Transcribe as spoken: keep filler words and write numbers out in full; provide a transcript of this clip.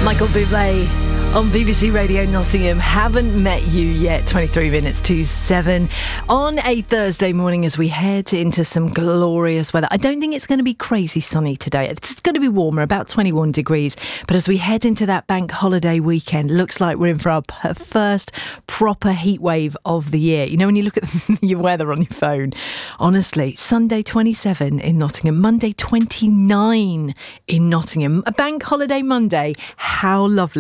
Michael Bublé on B B C Radio Nottingham. Haven't met you yet. twenty-three minutes to seven on a Thursday morning as we head into some glorious weather. I don't think it's going to be crazy sunny today. It's going to be warmer, about twenty-one degrees. But as we head into that bank holiday weekend, looks like we're in for our p- first proper heat wave of the year. You know, when you look at your weather on your phone, honestly, Sunday twenty-seven in Nottingham, Monday twenty-nine in Nottingham, a bank holiday Monday. How lovely.